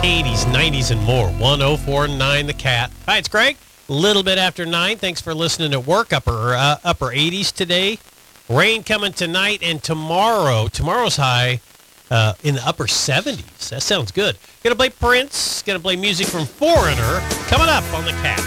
80s, 90s, and more. 104.9 The Cat. Hi, it's Greg. A little bit after 9. Thanks for listening at work. Upper 80s today. Rain coming tonight and tomorrow. Tomorrow's high in the upper 70s. That sounds good. Going to play Prince. Going to play music from Foreigner. Coming up on The Cat.